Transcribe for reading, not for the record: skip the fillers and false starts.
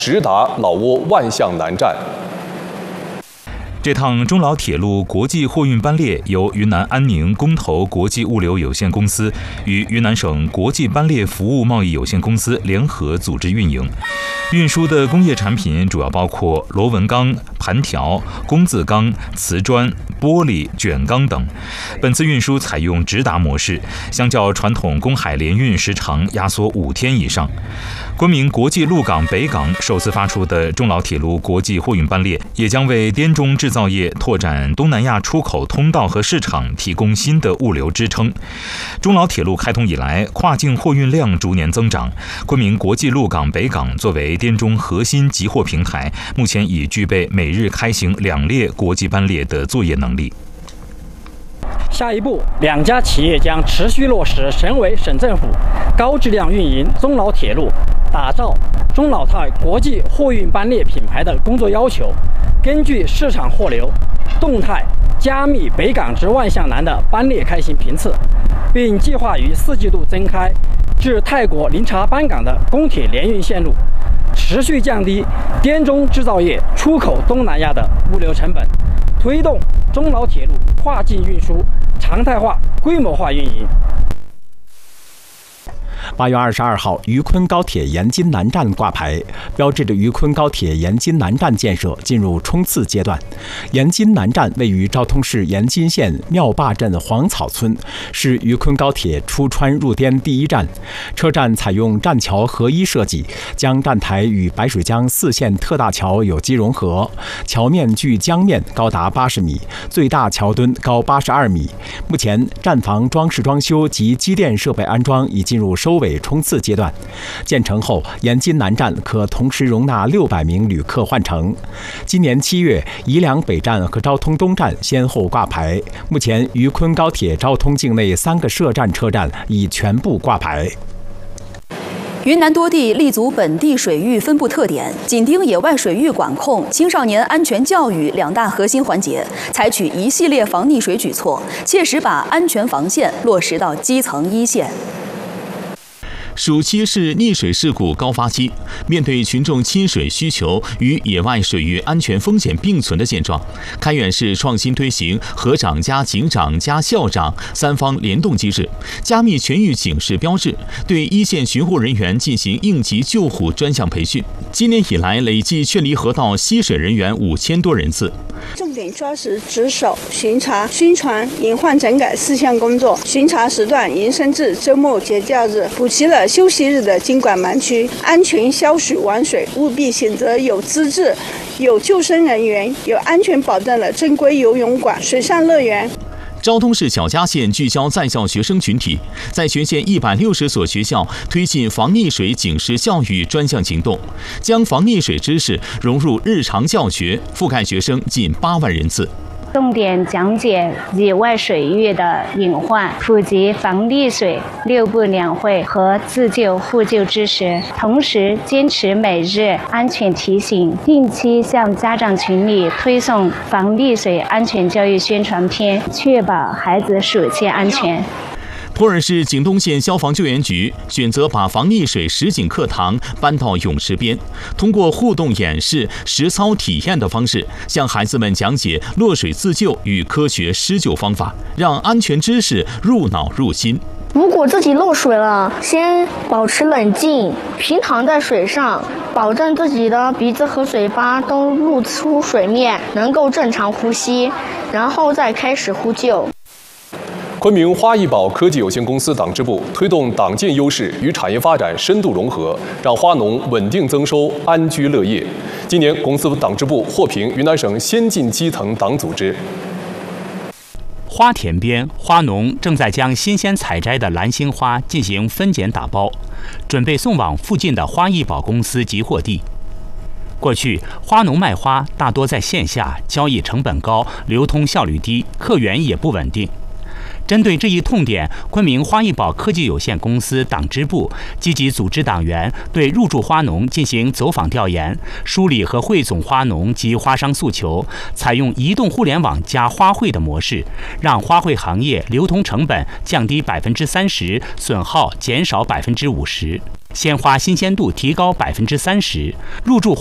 直达老挝万象南站。 这趟中老铁路国际货运班列由云南安宁公投国际物流有限公司与云南省国际班列服务贸易有限公司联合组织运营。运输的工业产品主要包括螺纹钢、盘条、工字钢、瓷砖、玻璃、卷钢等。本次运输采用直达模式，相较传统公海联运时长压缩5天以上。昆明国际陆港北港首次发出的中老铁路国际货运班列，也将为滇中制造业拓展东南亚出口通道和市场提供新的物流支撑。中老铁路开通以来，跨境货运量逐年增长。昆明国际陆港北港作为滇中核心集货平台，目前已具备每日开行2列国际班列的作业能力。 下一步，2家企业将持续落实省委省政府高质量运营中老铁路，打造中老泰国际货运班列品牌的工作要求，根据市场货流动态加密北港至万象南的班列开行频次，并计划于4季度增开至泰国林察班港的公铁联运线路，持续降低滇中制造业出口东南亚的物流成本，推动中老铁路跨境运输常态化、规模化运营。 8月22号，渝昆高铁延津南站挂牌，标志着渝昆高铁延津南站建设进入冲刺阶段。延津南站位于昭通市延津县庙坝镇黄草村，是渝昆高铁出川入滇第一站。车站采用栈桥合一设计，将站台与白水江4线特大桥有机融合，桥面距江面高达80米，最大桥墩高82米。目前，站房装饰装修及机电设备安装已进入收尾冲刺阶段。建成后，延津南站可同时容纳600名旅客换乘。今年7月，宜良北站和昭通东站先后挂牌。目前，渝昆高铁昭通境内3个设站车站已全部挂牌。 云南多地立足本地水域分布特点，紧盯野外水域管控、青少年安全教育2大核心环节，采取一系列防溺水举措，切实把安全防线落实到基层一线。 暑期是溺水事故高发期，面对群众亲水需求与野外水域安全风险并存的现状，开远市创新推行河长加警长加校长3方联动机制，加密全域警示标志，对一线巡护人员进行应急救护专项培训。今年以来，累计劝离河道吸水人员5000多人次。 重点抓实值守、巡查、宣传隐患整改4项工作。巡查时段延伸至周末节假日，补齐了休息日的经管盲区。安全消暑玩水，务必选择有资质、有救生人员、有安全保障的正规游泳馆、水上乐园。 昭通市小嘉县聚焦在校学生群体，在全县160所学校推进防溺水警示教育专项行动，将防溺水知识融入日常教学，覆盖学生近8万人次。 重点讲解野外水域的隐患，普及防溺水6不2会和自救互救知识，同时坚持每日安全提醒，定期向家长群里推送防溺水安全教育宣传片，确保孩子暑期安全。 普洱市景东县消防救援局选择把防溺水实景课堂搬到泳池边，通过互动演示、实操体验的方式，向孩子们讲解落水自救与科学施救方法，让安全知识入脑入心。 如果自己落水了，先保持冷静，平躺在水上，保证自己的鼻子和嘴巴都露出水面，能够正常呼吸，然后再开始呼救。 昆明花艺宝科技有限公司党支部推动党建优势与产业发展深度融合，让花农稳定增收、安居乐业。今年，公司党支部获评云南省先进基层党组织。 花田边，花农正在将新鲜采摘的蓝心花进行分拣打包，准备送往附近的花艺宝公司集货地。过去，花农卖花大多在线下，交易成本高，流通效率低，客源也不稳定。针对这一痛点，昆明花艺宝科技有限公司党支部积极组织党员对入驻花农进行走访调研，梳理和汇总花农及花商诉求，采用移动互联网加花卉的模式，让花卉行业流通成本降低30%，损耗减少50%。 鲜花新鲜度提高30%，入驻